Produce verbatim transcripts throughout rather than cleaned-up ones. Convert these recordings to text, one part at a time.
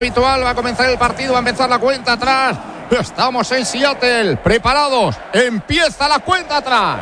Habitual, va a comenzar el partido, va a empezar la cuenta atrás. Estamos en Seattle, preparados. Empieza la cuenta atrás.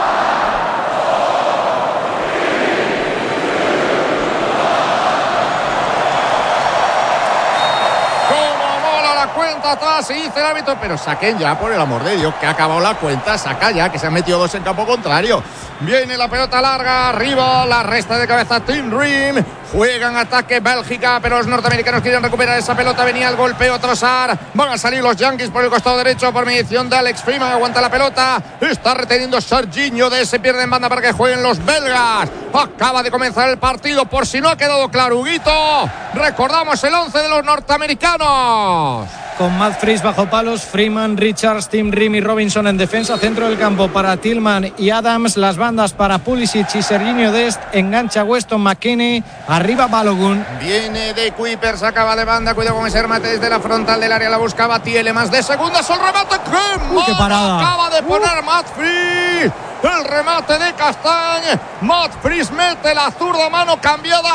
Cuenta atrás y dice el árbitro, pero saquen ya, por el amor de Dios, que ha acabado la cuenta, saca ya, que se han metido dos en campo contrario. Viene la pelota larga, arriba, la resta de cabeza Tim Ream, juegan ataque Bélgica, pero los norteamericanos quieren recuperar esa pelota, venía el golpeo Trossard, van a salir los Yankees por el costado derecho por mediación de Alex Freeman, aguanta la pelota, está reteniendo Serginho, de ese pierde en banda para que jueguen los belgas. Acaba de comenzar el partido, por si no ha quedado claro, Huguito, recordamos el once de los norteamericanos. Con Matt Freese bajo palos, Freeman, Richards, Tim Ream y Robinson en defensa, centro del campo para Tillman y Adams, las bandas para Pulisic y Serginho Dest, engancha Weston McKennie, arriba Balogun. Viene de Kuiper, se acaba de banda, cuidado con ese remate desde la frontal del área, la buscaba Thiele, más de segundas, el remate, ¡qué, Uy, qué parada! Acaba de poner uh. Matt Freese, el remate de Castañ, Matt Freese mete la zurda, mano cambiada,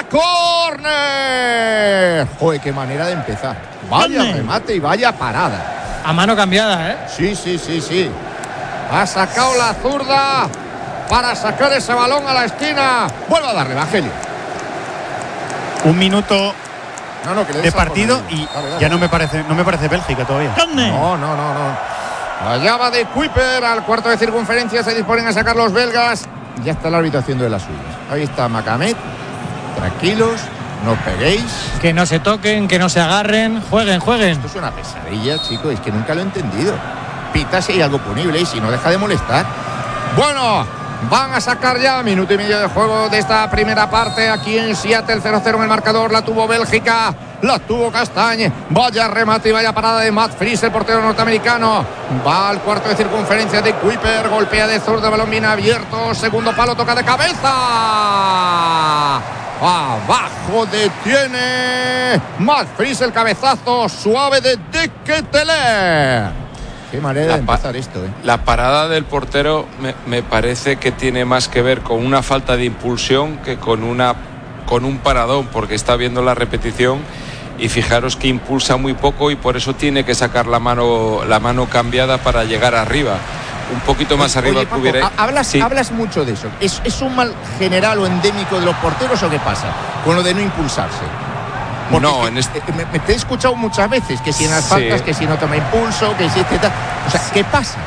córner. Joder, qué manera de empezar. Vaya remate y vaya parada. A mano cambiada, ¿eh? Sí, sí, sí, sí. Ha sacado la zurda para sacar ese balón a la esquina. Vuelve a darle, Evangelio. Un minuto no, no, que de partido y dale, dale. ya no me parece no me parece Bélgica todavía. No, no, no, no. Allá va de Kuiper al cuarto de circunferencia. Se disponen a sacar los belgas. Ya está el árbitro haciendo de las suyas. Ahí está Macamet. Tranquilos. No peguéis. Que no se toquen, que no se agarren. Jueguen, jueguen. Esto es una pesadilla, chicos. Es que nunca lo he entendido. Pita si hay algo punible y si no, deja de molestar. Bueno, van a sacar ya minuto y medio de juego de esta primera parte aquí en Seattle. cero cero en el marcador. La tuvo Bélgica. La tuvo Castañ. Vaya remate y vaya parada de Matt Freese, el portero norteamericano. Va al cuarto de circunferencia de Kuiper. Golpea de zurda, balón bien abierto. Segundo palo, toca de cabeza. Abajo detiene Matt Freese, el cabezazo suave de De Ketelaere. Qué manera la de empezar pa- esto, ¿eh? La parada del portero me, me parece que tiene más que ver con una falta de impulsión que con una con un paradón, porque está viendo la repetición y fijaros que impulsa muy poco y por eso tiene que sacar la mano la mano cambiada para llegar arriba. Un poquito más arriba. Oye, Paco, hubiera... hablas, sí. hablas mucho de eso. ¿Es, ¿Es un mal general o endémico de los porteros o qué pasa con lo de no impulsarse? Porque no, que, en este... me, me te he escuchado muchas veces que si en las sí. faltas, que si no toma impulso, que si etcétera. O sea, ¿qué pasa?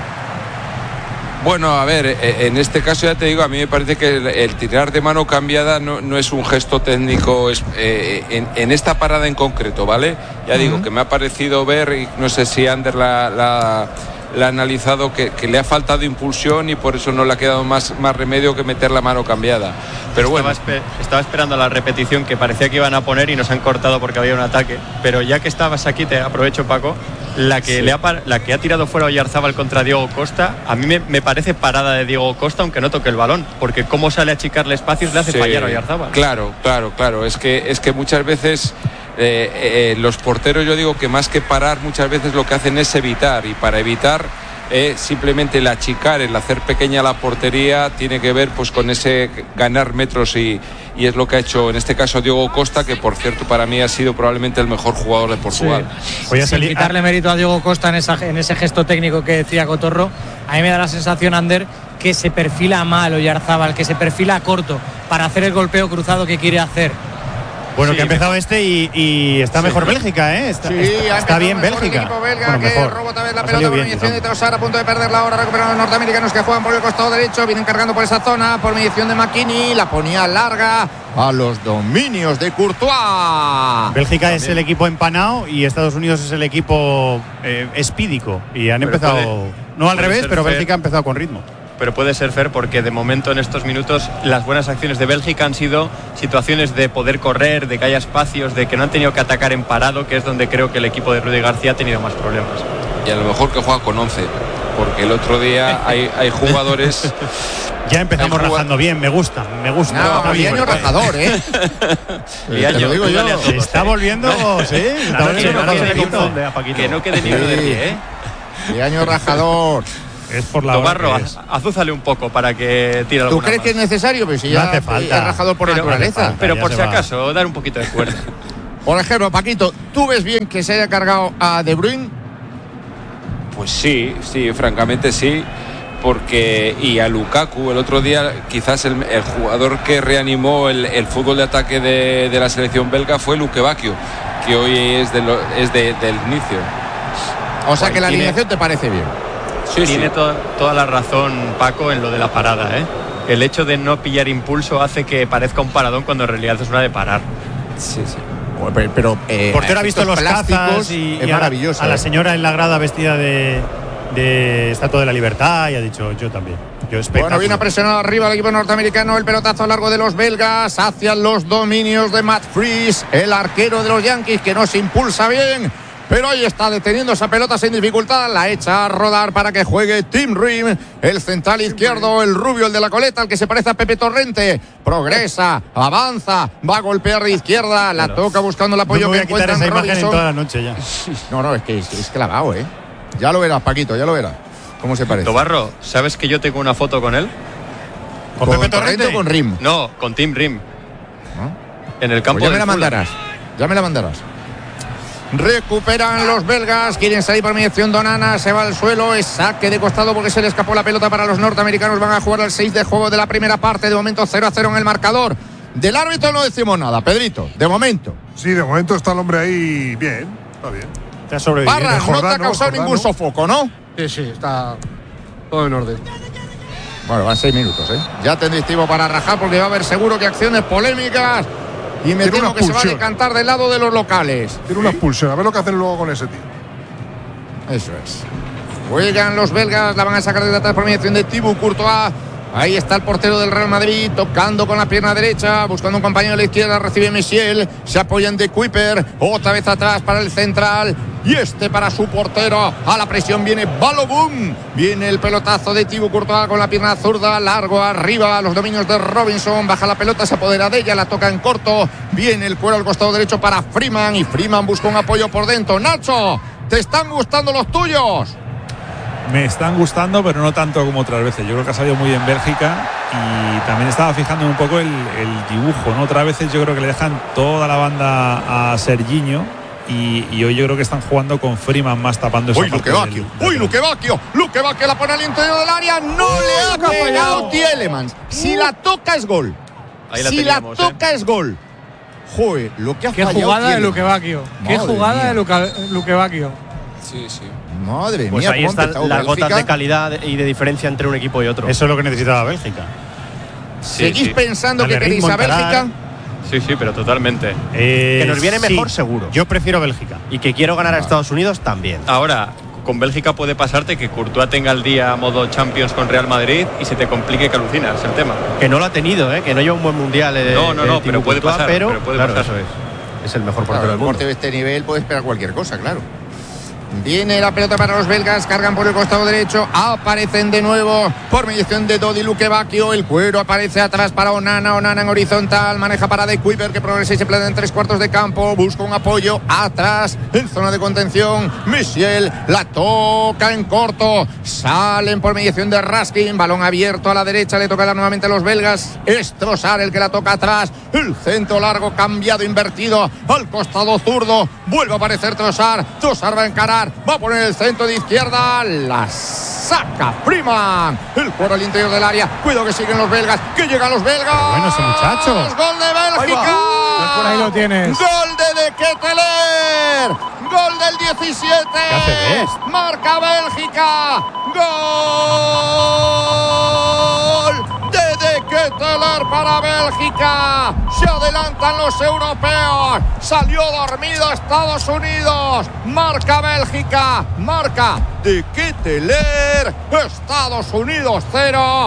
Bueno, a ver, en este caso ya te digo, a mí me parece que el, el tirar de mano cambiada no, no es un gesto técnico es, eh, en, en esta parada en concreto, ¿vale? Ya uh-huh. digo que me ha parecido ver, y no sé si Ander la... la la ha analizado que, que le ha faltado impulsión y por eso no le ha quedado más, más remedio que meter la mano cambiada. Pero bueno, estaba, espe- estaba esperando la repetición que parecía que iban a poner y nos han cortado porque había un ataque, pero ya que estabas aquí, te aprovecho, Paco, la que, sí. le ha, la que ha tirado fuera Oyarzábal contra Diego Costa, a mí me, me parece parada de Diego Costa aunque no toque el balón, porque cómo sale a achicarle espacios le hace sí, fallar a Oyarzábal. Claro, claro, claro, es que, es que muchas veces Eh, eh, los porteros, yo digo que más que parar muchas veces lo que hacen es evitar, y para evitar eh, simplemente el achicar, el hacer pequeña la portería tiene que ver pues con ese ganar metros y, y es lo que ha hecho en este caso Diego Costa, que por cierto para mí ha sido probablemente el mejor jugador de Portugal. Sí. Voy a Sin salir... quitarle mérito a Diego Costa en, esa, en ese gesto técnico que decía Cotorro, a mí me da la sensación, Ander, que se perfila mal Oyarzábal, que se perfila corto para hacer el golpeo cruzado que quiere hacer. Bueno, sí, que ha empezado mejor. este y, y está sí. mejor Bélgica, ¿eh? Está, sí, está, está bien Bélgica. Equipo belga bueno, que mejor. roba otra vez la pelota por mediación de Trossard, a punto de perder la hora, recuperan los norteamericanos que juegan por el costado derecho, vienen cargando por esa zona, por mediación de McKennie, la ponía larga a los dominios de Courtois. Bélgica También. es el equipo empanado y Estados Unidos es el equipo eh, espídico y han pero empezado, puede, no al revés, pero Bélgica ha empezado con ritmo. Pero puede ser fair porque de momento en estos minutos las buenas acciones de Bélgica han sido situaciones de poder correr, de que haya espacios, de que no han tenido que atacar en parado, que es donde creo que el equipo de Rudy García ha tenido más problemas. Y a lo mejor que juega con once, porque el otro día hay, hay jugadores... Ya empezamos rajando bien, me gusta, me gusta. No, no Liaño rajador, ¿eh? Liaño, digo yo. Se está volviendo, no, sí, está volviendo rajador. Que no quede ni uno de pie, ¿eh? Liaño rajador. Es por la Tomarro, azúzale un poco para que tire alguna. ¿Tú crees más. que es necesario? Pues si ya no hace falta. Es rajador por pero, naturaleza. Pero por si acaso, dar un poquito de cuerda. Por ejemplo, Paquito, ¿tú ves bien que se haya cargado a De Bruyne? Pues sí, sí, francamente sí. Porque y a Lukaku el otro día quizás el, el jugador que reanimó el, el fútbol de ataque de, de la selección belga fue Luke Bacchio, que hoy es, de lo, es de, del inicio. O sea que la tiene, alineación te parece bien. Sí, tiene sí. To, toda la razón Paco en lo de la parada, ¿eh? El hecho de no pillar impulso hace que parezca un paradón cuando en realidad es una de parar. Sí, sí. Pero, pero eh, el portero ha visto los cazas y, es y maravilloso. A, a la señora en la grada vestida de de Estatua de la Libertad y ha dicho yo también. Yo bueno, viene a presionar arriba el equipo norteamericano, el pelotazo largo de los belgas hacia los dominios de Matt Freese, el arquero de los Yankees, que no se impulsa bien, pero ahí está deteniendo esa pelota sin dificultad, la echa a rodar para que juegue Tim Ream, el central izquierdo, el rubio, el de la coleta, el que se parece a Pepe Torrente, progresa, avanza, va a golpear de izquierda, la claro. toca buscando el apoyo no que encuentra en Robinson. Toda la noche ya. No, no, es que es, es clavado, ¿eh? Ya lo verás, Paquito, ya lo verás. ¿Cómo se parece? Tobarro, ¿sabes que yo tengo una foto con él? ¿Con, ¿Con Pepe Torrente o con Rim? No, con Tim Rim. ¿No? En el campo pues ya me la Fulham. mandarás. Ya me la mandarás. Recuperan los belgas, quieren salir por mediación de Onana, se va al suelo, es saque de costado porque se le escapó la pelota para los norteamericanos, van a jugar al seis de juego de la primera parte, de momento cero a cero en el marcador. Del árbitro no decimos nada, Pedrito, de momento. Sí, de momento está el hombre ahí bien, está bien. Te ha sobrevivido. Parra, no te ha causado ningún sofoco, ¿no? Sí, sí, está todo en orden. Bueno, van seis minutos, ¿eh? Ya tendréis tiempo para rajar porque va a haber seguro que acciones polémicas y me temo que se va a decantar del lado de los locales. Tiene una expulsión, a ver lo que hacen luego con ese tío. Eso es. Juegan los belgas, la van a sacar de atrás por mediación de Thibaut Courtois. Ahí está el portero del Real Madrid, tocando con la pierna derecha, buscando un compañero a la izquierda, recibe Michel, se apoyan de Kuiper, otra vez atrás para el central, y este para su portero, a la presión viene Balogun, viene el pelotazo de Thibaut Courtois con la pierna zurda, largo arriba, a los dominios de Robinson, baja la pelota, se apodera de ella, la toca en corto, viene el cuero al costado derecho para Freeman, y Freeman busca un apoyo por dentro. Nacho, ¿te están gustando los tuyos? Me están gustando, pero no tanto como otras veces. Yo creo que ha salido muy bien Bélgica y también estaba fijando un poco el, el dibujo, ¿no? Otras veces yo creo que le dejan toda la banda a Serginho y, y hoy yo creo que están jugando con Freeman más tapando esa Uy, Luke Bacchio, uy, Luke Bacchio, Luke Bacchio la pone al interior del área, no Uy, le ha pegado Tielemans. Si la toca es gol. Ahí la si teníamos, la toca ¿eh? es gol. Joder, lo que ha Qué fallado jugada de Tielemans. Luke Bacchio. Qué Madre jugada mía. de Luke, Luke Bacchio. Sí, sí. Madre pues mía, ahí están las Bélgica. gotas de calidad y de diferencia entre un equipo y otro. Eso es lo que necesitaba Bélgica. ¿Seguís Sí, sí. pensando Darle que queréis ritmo, a Bélgica? encarar. Sí, sí, pero totalmente. Eh, que nos viene mejor sí, seguro. Yo prefiero Bélgica. Y que quiero ganar a Estados Unidos también. Ahora, con Bélgica puede pasarte que Courtois tenga el día modo Champions con Real Madrid y se te complique que alucinas el tema. Que no lo ha tenido, ¿eh? Que no lleva un buen mundial. Eh, no, no, no, eh, pero puede Courtois, pasar. Pero, pero puede claro, pasar. eso es. Es el mejor portero Claro, del el mundo. portero de este nivel puede esperar cualquier cosa, claro. Viene la pelota para los belgas, cargan por el costado derecho, aparecen de nuevo por mediación de Dodi Luke Bacchio, el cuero aparece atrás para Onana, Onana en horizontal, maneja para De Kuiper que progresa y se planta en tres cuartos de campo, busca un apoyo atrás en zona de contención, Michel la toca en corto, salen por mediación de Raskin, balón abierto a la derecha, le toca dar nuevamente a los belgas, es Trossard el que la toca atrás, el centro largo cambiado, invertido al costado zurdo, vuelve a aparecer Trossard, Trossard va a encarar, va a poner el centro de izquierda, la saca Freeman, el cuero al interior del área, cuidado que siguen los belgas, que llegan los belgas. Qué bueno ese muchacho. Gol de Bélgica. Ahí por ahí lo tienes. Gol de De Ketelaere. Gol del diecisiete. ¿Qué hace Best? Marca Bélgica. Gol de De Ketelaere para Bélgica. Se adelantan los europeos. Salió dormido Estados Unidos. Marca Bélgica. Marca De Ketelaere. Estados Unidos cero.